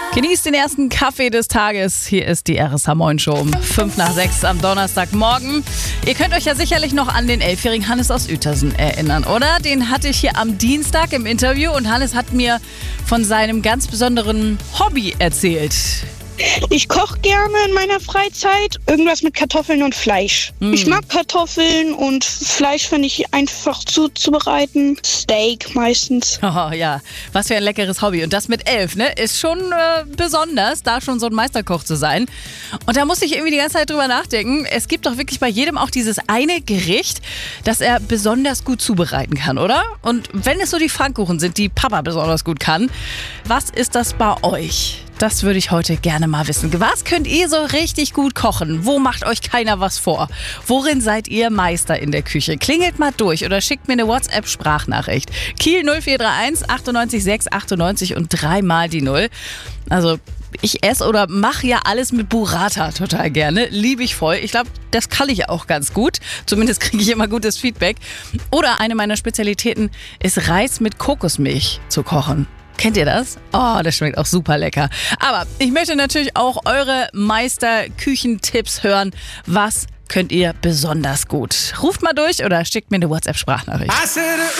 Genießt den ersten Kaffee des Tages. Hier ist die RSH Moin Show um 5:05 am Donnerstagmorgen. Ihr könnt euch ja sicherlich noch an den 11-jährigen Hannes aus Uetersen erinnern, oder? Den hatte ich hier am Dienstag im Interview und Hannes hat mir von seinem ganz besonderen Hobby erzählt. Ich koche gerne in meiner Freizeit. Irgendwas mit Kartoffeln und Fleisch. Ich mag Kartoffeln und Fleisch finde ich einfach zuzubereiten. Steak meistens. Oh ja, was für ein leckeres Hobby. Und das mit 11, ne? Ist schon besonders, da schon so ein Meisterkoch zu sein. Und da muss ich irgendwie die ganze Zeit drüber nachdenken. Es gibt doch wirklich bei jedem auch dieses eine Gericht, das er besonders gut zubereiten kann, oder? Und wenn es so die Pfannkuchen sind, die Papa besonders gut kann, was ist das bei euch? Das würde ich heute gerne mal wissen. Was könnt ihr so richtig gut kochen? Wo macht euch keiner was vor? Worin seid ihr Meister in der Küche? Klingelt mal durch oder schickt mir eine WhatsApp-Sprachnachricht. Kiel 0431 98 6 98 und 3 mal die 0. Also ich esse oder mache ja alles mit Burrata total gerne. Liebe ich voll. Ich glaube, das kann ich auch ganz gut. Zumindest kriege ich immer gutes Feedback. Oder eine meiner Spezialitäten ist Reis mit Kokosmilch zu kochen. Kennt ihr das? Oh, das schmeckt auch super lecker. Aber ich möchte natürlich auch eure Meister-Küchentipps hören. Was könnt ihr besonders gut? Ruft mal durch oder schickt mir eine WhatsApp-Sprachnachricht.